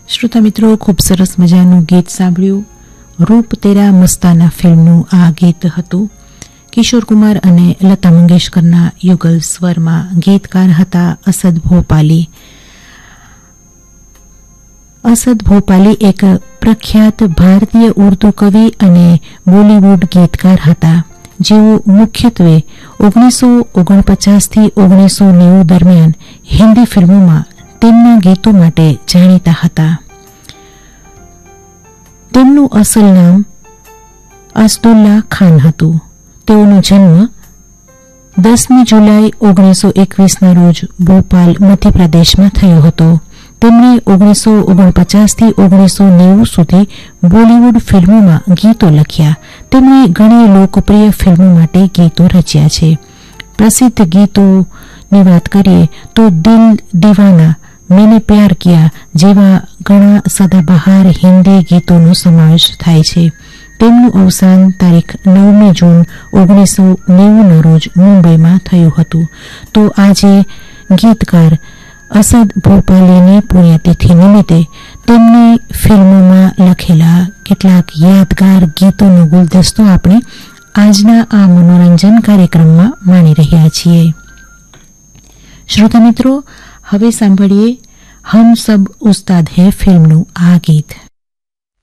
શ્રોતા મિત્રો, ખૂબ સરસ મજાનું ગીત સાંભળ્યું. રૂપ તેરા મસ્તાના ફિલ્મનું આ ગીત હતું. કિશોર કુમાર અને લતા મંગેશકરના યુગલ સ્વરમાં ગીતકાર હતા અસદ ભોપાલી. અસદ ભોપાલી એક પ્રખ્યાત ભારતીય ઉર્દુ કવિ અને બોલિવૂડ ગીતકાર હતા, જેઓ મુખ્યત્વે 1949 થી 1990 દરમિયાન હિન્દી ફિલ્મોમાં તેમના ગીતો માટે જાણીતા હતા. તેમનું અસલ નામ અસદુલ્લા ખાન હતું. તેઓનો જન્મ 10મી જુલાઈ 1921ના રોજ ભોપાલ, મધ્યપ્રદેશમાં થયો હતો. તેમણે 1949 થી 1990 સુધી બોલિવૂડ ફિલ્મોમાં ગીતો લખ્યા. તેમણે ઘણી લોકપ્રિય ફિલ્મો માટે ગીતો રચ્યા છે. પ્રસિદ્ધ ગીતોની વાત કરીએ તો દિલ દીવાના, મેને પ્યાર કિયા જેવા ઘણા સદાબહાર હિન્દી ગીતોનો સમાવેશ થાય છે. તેમનું અવસાન તારીખ 9મી જૂન 1990ના રોજ મુંબઈમાં થયું હતું. તો આજે ગીતકાર અસદ ભોપાલીની પુણ્યતિથિ નિમિત્તે તેમની ફિલ્મોમાં લખેલા કેટલાક યાદગાર ગીતોનો ગુલદસ્તો આપણે આજના આ મનોરંજન કાર્યક્રમમાં માણી રહ્યા છીએ. શ્રોતા મિત્રો, હવે સાંભળીએ હમ સબ ઉસ્તાદ હે ફિલ્મનું આ ગીત.